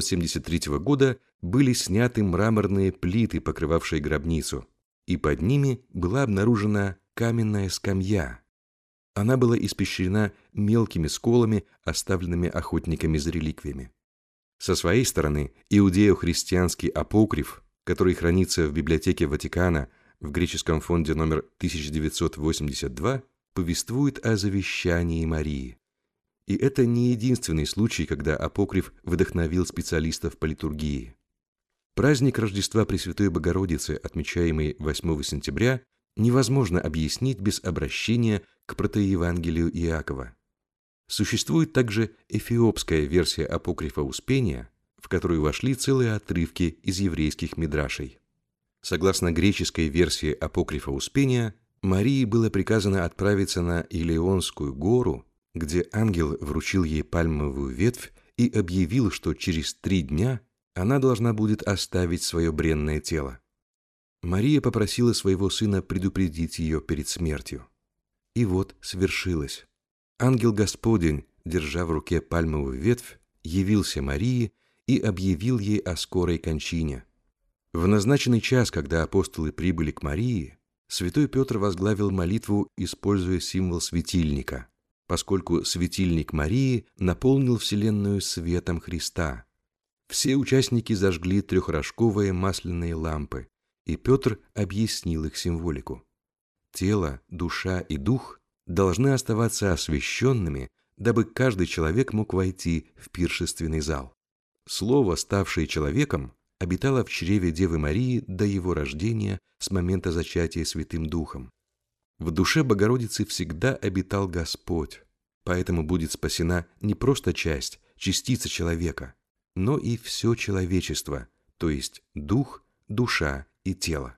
1973 года были сняты мраморные плиты, покрывавшие гробницу, и под ними была обнаружена каменная скамья. Она была испещрена мелкими сколами, оставленными охотниками за реликвиями. Со своей стороны, иудео-христианский апокриф, который хранится в библиотеке Ватикана в греческом фонде номер 1982, повествует о завещании Марии. И это не единственный случай, когда апокриф вдохновил специалистов по литургии. Праздник Рождества Пресвятой Богородицы, отмечаемый 8 сентября, невозможно объяснить без обращения к протоевангелию Иакова. Существует также эфиопская версия апокрифа Успения, в которую вошли целые отрывки из еврейских мидрашей. Согласно греческой версии апокрифа Успения, Марии было приказано отправиться на Илионскую гору, где ангел вручил ей пальмовую ветвь и объявил, что через 3 дня она должна будет оставить свое бренное тело. Мария попросила своего сына предупредить ее перед смертью. И вот свершилось. Ангел Господень, держа в руке пальмовую ветвь, явился Марии и объявил ей о скорой кончине. В назначенный час, когда апостолы прибыли к Марии, святой Петр возглавил молитву, используя символ светильника, поскольку светильник Марии наполнил вселенную светом Христа. Все участники зажгли 3-рожковые масляные лампы, и Петр объяснил их символику. Тело, душа и дух должны оставаться освященными, дабы каждый человек мог войти в пиршественный зал. Слово, ставшее человеком, обитало в чреве Девы Марии до его рождения с момента зачатия Святым Духом. В душе Богородицы всегда обитал Господь, поэтому будет спасена не просто частица человека, но и все человечество, то есть дух, душа и тело.